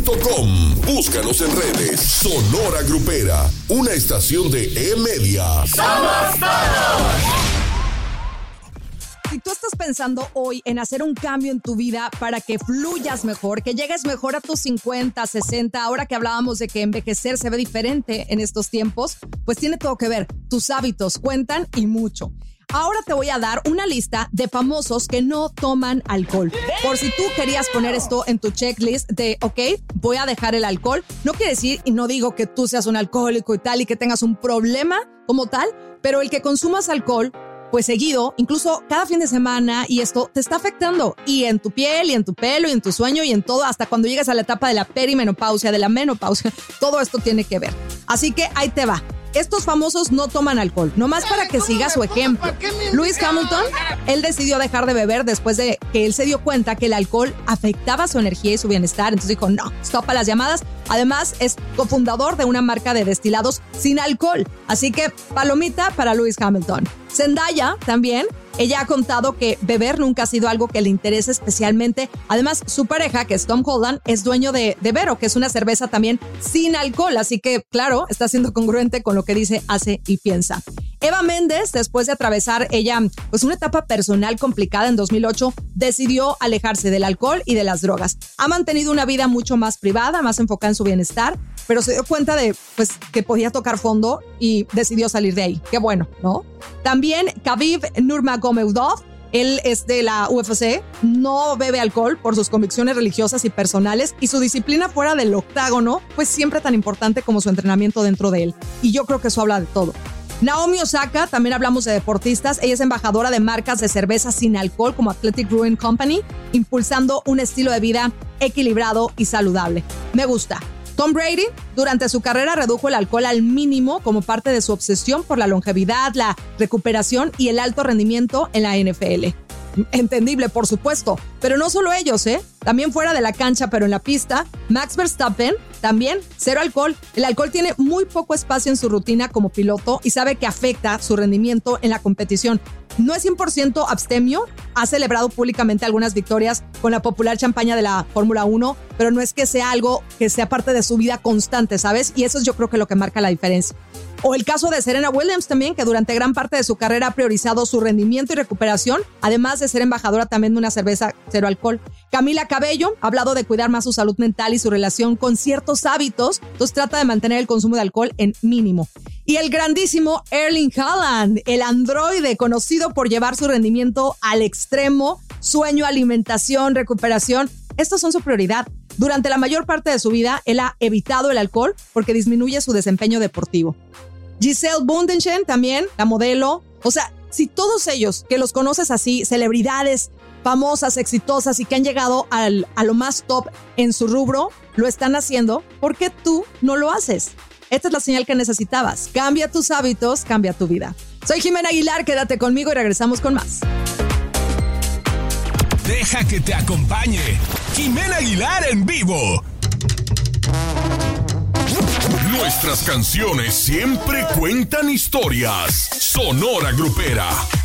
sonoragruperashow.com. Búscanos en redes. Sonora Grupera, una estación de E-Media. ¡Somos todos! Si tú estás pensando hoy en hacer un cambio en tu vida para que fluyas mejor, que llegues mejor a tus 50, 60, ahora que hablábamos de que envejecer se ve diferente en estos tiempos, pues tiene todo que ver. Tus hábitos cuentan y mucho. Ahora te voy a dar una lista de famosos que no toman alcohol. Por si tú querías poner esto en tu checklist de, ok, voy a dejar el alcohol. No quiere decir, y no digo que tú seas un alcohólico y tal y que tengas un problema como tal, pero el que consumas alcohol pues seguido, incluso cada fin de semana, y esto te está afectando y en tu piel y en tu pelo y en tu sueño y en todo, hasta cuando llegues a la etapa de la perimenopausia, de la menopausia, todo esto tiene que ver. Así que ahí te va. Estos famosos no toman alcohol, nomás para que sigas su ejemplo. Lewis Hamilton, él decidió dejar de beber después de que él se dio cuenta que el alcohol afectaba su energía y su bienestar. Entonces dijo, no, stop a las llamadas. Además, es cofundador de una marca de destilados sin alcohol. Así que, palomita para Lewis Hamilton. Zendaya también. Ella ha contado que beber nunca ha sido algo que le interese especialmente. Además, su pareja, que es Tom Holland, es dueño de Vero, que es una cerveza también sin alcohol. Así que, claro, está siendo congruente con lo que dice, hace y piensa. Eva Méndez, después de atravesar ella pues una etapa personal complicada en 2008, decidió alejarse del alcohol y de las drogas. Ha mantenido una vida mucho más privada, más enfocada en su bienestar, pero se dio cuenta de pues que podía tocar fondo y decidió salir de ahí. Qué bueno, ¿no? También Khabib Nurmagomedov, él es de la UFC, no bebe alcohol por sus convicciones religiosas y personales, y su disciplina fuera del octágono pues siempre tan importante como su entrenamiento dentro de él. Y yo creo que eso habla de todo. Naomi Osaka, también hablamos de deportistas. Ella es embajadora de marcas de cerveza sin alcohol como Athletic Brewing Company, impulsando un estilo de vida equilibrado y saludable. Me gusta. Tom Brady, durante su carrera, redujo el alcohol al mínimo como parte de su obsesión por la longevidad, la recuperación y el alto rendimiento en la NFL. Entendible, por supuesto, pero no solo ellos, también fuera de la cancha, pero en la pista. Max Verstappen, también cero alcohol. El alcohol tiene muy poco espacio en su rutina como piloto y sabe que afecta su rendimiento en la competición. No es 100% abstemio, ha celebrado públicamente algunas victorias con la popular champaña de la Fórmula 1, pero no es que sea algo que sea parte de su vida constante, ¿sabes? Y eso es yo creo que lo que marca la diferencia. O el caso de Serena Williams también, que durante gran parte de su carrera ha priorizado su rendimiento y recuperación, además de ser embajadora también de una cerveza cero alcohol. Camila Cabello ha hablado de cuidar más su salud mental y su relación con ciertos hábitos, entonces trata de mantener el consumo de alcohol en mínimo. Y el grandísimo Erling Haaland, el androide conocido por llevar su rendimiento al extremo, sueño, alimentación, recuperación, estos son su prioridad. Durante la mayor parte de su vida, él ha evitado el alcohol porque disminuye su desempeño deportivo. Giselle Bundchen también, la modelo. O sea, si todos ellos que los conoces así, celebridades famosas, exitosas y que han llegado a lo más top en su rubro, lo están haciendo, ¿por qué tú no lo haces? Esta es la señal que necesitabas. Cambia tus hábitos, cambia tu vida. Soy Jimena Aguilar, quédate conmigo y regresamos con más. Deja que te acompañe Jimena Aguilar en vivo. Nuestras canciones siempre cuentan historias. Sonora Grupera.